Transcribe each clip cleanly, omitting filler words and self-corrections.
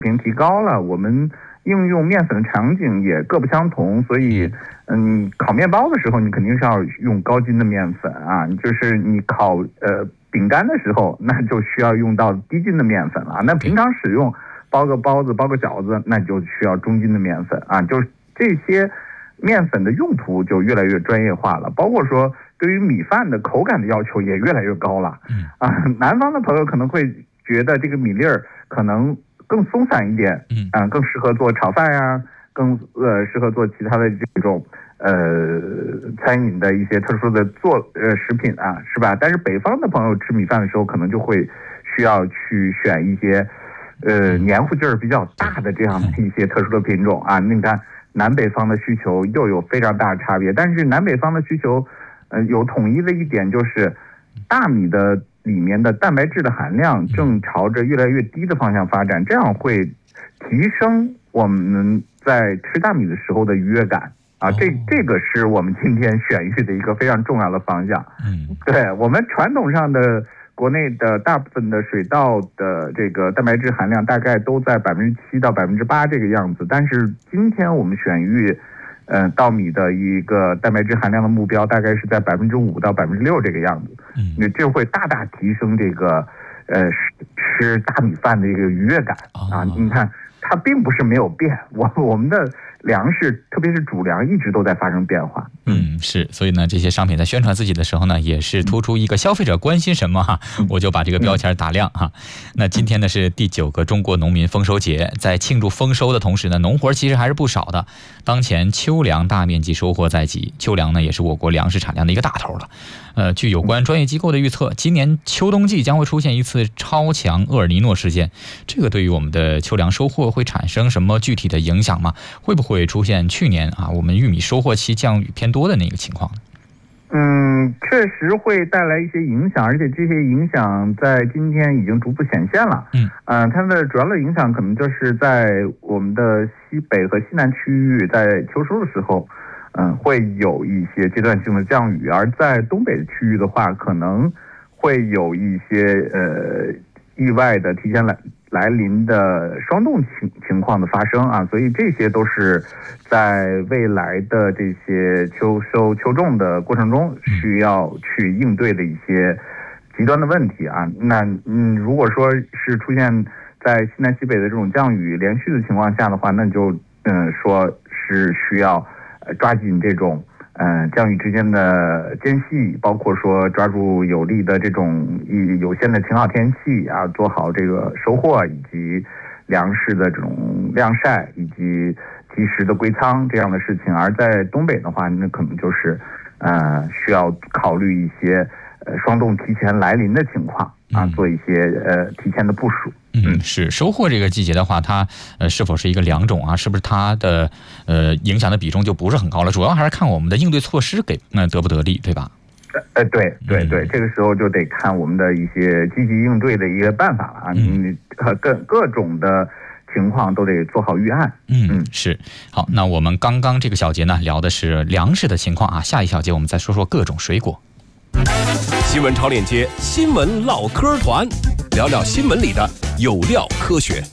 平提高了，我们应用面粉的场景也各不相同，所以烤面包的时候你肯定是要用高筋的面粉啊，就是你烤饼干的时候那就需要用到低筋的面粉了。那平常使用包个包子包个饺子那就需要中筋的面粉啊，就是这些面粉的用途就越来越专业化了，包括说对于米饭的口感的要求也越来越高了啊。南方的朋友可能会觉得这个米粒儿可能更松散一点，更适合做炒饭呀，更适合做其他的这种餐饮的一些特殊的食品啊，是吧？但是北方的朋友吃米饭的时候，可能就会需要去选一些黏糊劲儿比较大的这样的一些特殊的品种啊。你看南北方的需求又有非常大的差别，但是南北方的需求有统一的一点，就是大米的里面的蛋白质的含量正朝着越来越低的方向发展，这样会提升我们在吃大米的时候的愉悦感啊。这个是我们今天选育的一个非常重要的方向。对，我们传统上的国内的大部分的水稻的这个蛋白质含量大概都在7%到8%这个样子，但是今天我们选育稻米的一个蛋白质含量的目标大概是在5%到6%这个样子。这会大大提升这个吃大米饭的一个愉悦感啊。你看它并不是没有变，我们的粮食特别是主粮一直都在发生变化。 是，所以呢这些商品在宣传自己的时候呢，也是突出一个消费者关心什么哈，我就把这个标签打亮哈。那今天呢是第9个中国农民丰收节，在庆祝丰收的同时呢，农活其实还是不少的。当前秋粮大面积收获在即，秋粮呢也是我国粮食产量的一个大头了。据有关专业机构的预测，今年秋冬季将会出现一次超强厄尔尼诺事件，这个对于我们的秋粮收获会产生什么具体的影响吗？会不会出现去年我们玉米收获期降雨偏多的那个情况呢？ 确实会带来一些影响，而且这些影响在今天已经逐步显现了。它的主要的影响可能就是在我们的西北和西南区域，在秋收的时候，会有一些阶段性的降雨，而在东北的区域的话，可能会有一些意外的提前来临的霜冻情况的发生啊，所以这些都是在未来的这些秋收秋种的过程中需要去应对的一些极端的问题啊。那如果说是出现在西南西北的这种降雨连续的情况下的话，那就说是需要抓紧这种降雨之间的间隙，包括说抓住有利的这种有限的晴好天气啊，做好这个收获以及粮食的这种晾晒以及及时的归仓这样的事情。而在东北的话，那可能就是需要考虑一些霜冻提前来临的情况啊，做一些提前的部署。 是收获这个季节的话，它是否是一个良种啊？是不是它的影响的比重就不是很高了？主要还是看我们的应对措施给得不得力，对吧？ 对，这个时候就得看我们的一些积极应对的一个办法了啊。各种的情况都得做好预案。 是。好，那我们刚刚这个小节呢聊的是粮食的情况啊，下一小节我们再说说各种水果。 新闻超链接，新闻唠嗑团，聊聊新闻里的有料科学。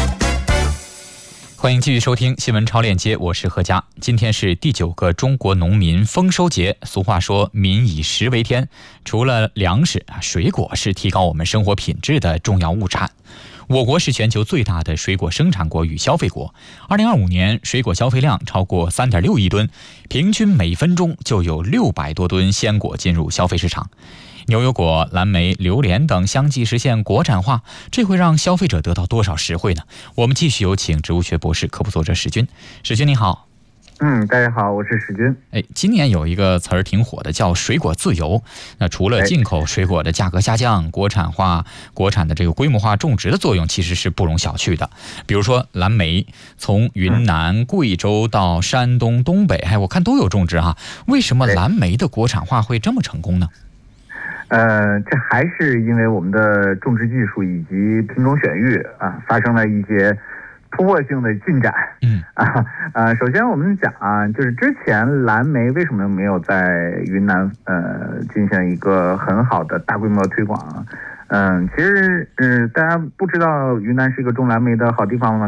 欢迎继续收听新闻超链接，我是何佳。今天是第9个中国农民丰收节，俗话说民以食为天，除了粮食，水果是提高我们生活品质的重要物产。我国是全球最大的水果生产国与消费国，2025年水果消费量超过3.6亿吨，平均每分钟就有600多吨鲜果进入消费市场。牛油果、蓝莓、榴莲等相继实现国产化，这会让消费者得到多少实惠呢？我们继续有请植物学博士、科普作者史军。史军你好。 大家好，我是史军。 今年有一个词儿挺火的，叫水果自由。那除了进口水果的价格下降，国产的这个规模化种植的作用其实是不容小觑的。比如说蓝莓，从云南、贵州到山东、东北，我看都有种植哈。为什么蓝莓的国产化会这么成功呢？ 这还是因为我们的种植技术以及品种选育发生了一些突破性的进展。首先我们讲啊，就是之前蓝莓为什么没有在云南进行一个很好的大规模推广？其实大家不知道云南是一个种蓝莓的好地方吗？